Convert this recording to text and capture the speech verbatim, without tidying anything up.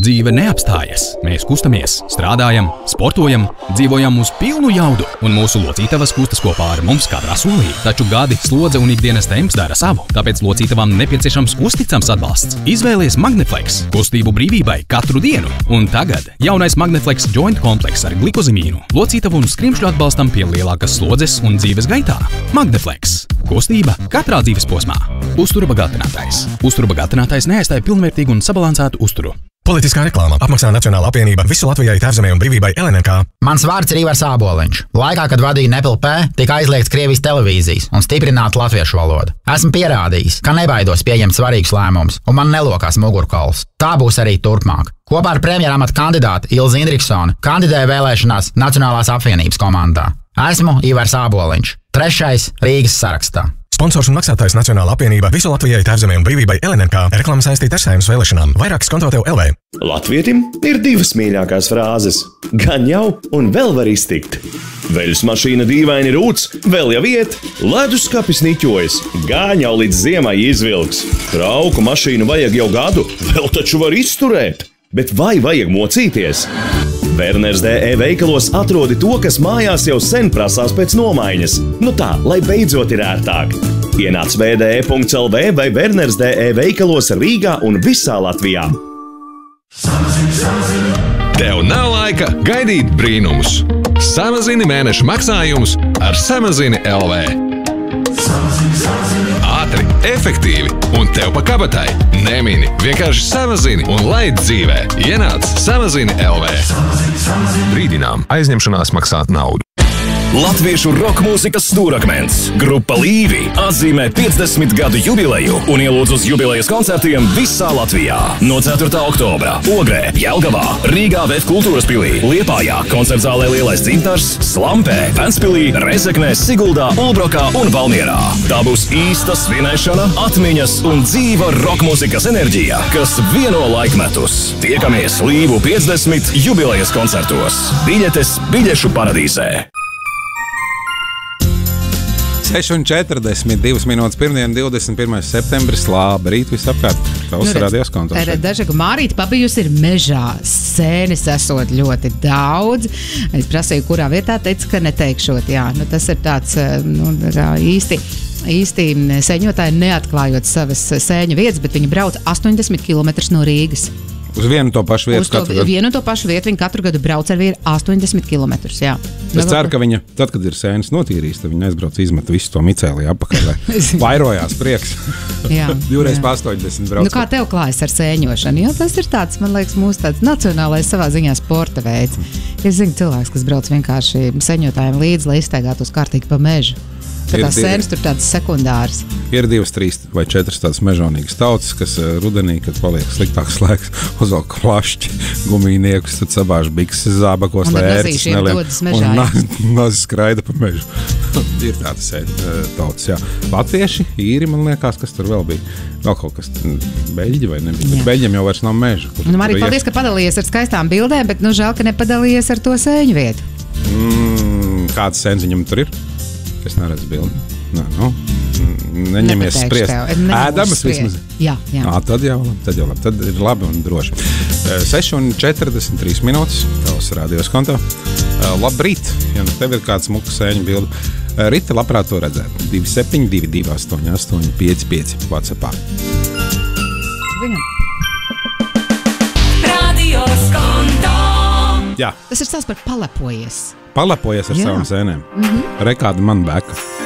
Dzīve neapstājas. Mēs kustamies, strādājam, sportojam, dzīvojam uz pilnu jaudu, un mūsu locītavas kustas kopā ar mums katrā solī. Taču gadi, slodze un ikdienas temps dara savu, tāpēc locītavām nepieciešams uzticams atbalsts. Izvēlies Magneflex kustību brīvībai katru dienu. Un tagad jaunais Magneflex Joint komplekss ar glikozimīnu, locītavu un skrimšļu atbalstam pie lielākas slodzes un dzīves gaitā. Magneflex. Kustība katrā dzīves posmā. Uzturu bagātinātājs. Uzturu bagātinātājs neaizstāja pilnvērtīgu un sabalansētu uzturu. Politiskā reklāma apmaksā Nacionāla apvienība Visu Latvijai, Tēvzemei un brīvībai L N K. Mans vārds ir Ivars Āboliņš. Laikā, kad vadīja Nepil P, tika aizliegts Krievijas televīzijas un stiprināta latviešu valoda. Esmu pierādījis, ka nebaidos pieņemt svarīgus lēmumus, un man nelokās mugurkauls. Tā būs arī turpmāk. Kopā ar premjeramata kandidāti Ilzi Indriksoni kandidēja vēlēšanās Nacionālās apvienības komandā. Esmu Ivars Āboliņš, trešais Rīgas sarakstā. Sponsors un maksātājs Nacionāla apvienība Visu Latvijai, Tēvzemei un brīvībai L N K. Reklāma saistīta ar Saeimas vēlēšanām. Vairāk skonto tev L V. Latvietim ir divas mīļākās frāzes – gan jau un vēl var iztikt. Veļus mašīna dīvaini rūc, vēl jau iet, leduskapis niķojas, gan jau līdz ziemai izvilks. Trauku mašīnu vajag jau gadu, vēl taču var izturēt. Bet vai vajag mocīties? Werners D E veikalos atrodi to, kas mājās jau sen prasās pēc nomaiņas. Nu tā, lai beidzot ir ērtāk. Ienāc v d e punkts l v vai Werners D E veikalos Rīgā un visā Latvijā. Tev nav laika gaidīt brīnumus. Samazini mēneša maksājumus ar Samazini L V. Ātri, efektīvi un tev pa kabatai. Nemini, vienkārši samazini un laid dzīvē. Ienāc Samazini L V. Brīdinām, aizņemšanās maksāt naudu. Latviešu roka mūzikas stūrakmens grupa Līvi atzīmē piecdesmit gadu jubileju un ielūdz uz jubilejas koncertiem visā Latvijā. No ceturtā oktobra Ogrē, Jelgavā, Rīgā V F kultūras pilī, Liepājā, koncertzālē Lielais dzintars, Slampē, Ventspilī, Rezeknē, Siguldā, Ulbrokā un Valmierā. Tā būs īsta svinēšana, atmiņas un dzīva roka mūzikas enerģija, kas vieno laikmetus. Tiekamies Līvu piecdesmit jubilejas koncertos. Biļetes biļešu paradīzē. seši un četrdesmit divas minūtes pirmdien, divdesmit pirmais septembris. Labrīt visapkārt. Tavs nu, radios kontos. Dažaga Mārīta pabijusi ir mežā. Sēnes esot ļoti daudz. Es prasīju, kurā vietā, teica, ka neteikšot. Jā, nu, tas ir tāds nu, īsti. Īsti sēņotāji neatklājot savas sēņu vietas, bet viņi brauc astoņdesmit kilometrus no Rīgas. Uz vienu to pašu vietu Uz to katru gadu? vienu to pašu vietu viņi katru gadu brauc ar vīru astoņdesmit kilometrus, jā. Es ceru, ka viņa, tad, kad ir sēnes notīrījis, tad viņa aizbrauc izmet visu to micēliju apakaļ, lai vairojās prieks. Jā, Divreiz jā. pa astoņdesmit brauc. Nu, kā tev klājas ar sēņošanu? Jo tas ir tāds, man liekas, mūsu tāds nacionālais savā ziņā sporta veids. Es zinu cilvēks, kas brauc vienkārši sēņotājiem līdzi, lai izstaigātos kārtīgi pa mežu. Ka tās sēnes tur tādas sekundāras. Ir divas, trīs vai četras tādas mežonīgas tautas, kas rudenī, kad paliek sliktāks laiks, uzvelk plašķi, gumijniekus, tad sabāž bikses zābakos, lai ērtis neliem. Un nazi skraida pa mežu. Ir tādas tautas, jā. Latvieši, īri, man liekas, kas tur vēl bija. Vēl kaut kas beļģi vai nebija. Bet beļģiem jau vairs nav meža. Nu, Marī, paldies, ka padalījies ar skaistām bildēm, bet nu žēl, ka nepadalījies ar to sēņu vietu. Mm, kāds sēns viņam tur ir? Es neredzu bildi. Nē, nu, neņemies spriest. Ēdamas vismaz. Jā, jā. Ā, tad jau labi, tad jau labi. Tad ir labi un droši. seši un četrdesmit trīs minūtes. Tavs radios konto. Labrīt, ja nu tev ir kāds muka sēņu bildi. Rita labprāt to redzēt. divi septiņi divi divi astoņi astoņi pieci pieci WhatsAppā. Viņam. Radios konto. Jā. Tas ir stāsts par palepojies. Palepojies ar Jā. savām sēnēm. Mhm. Rekāda man beka.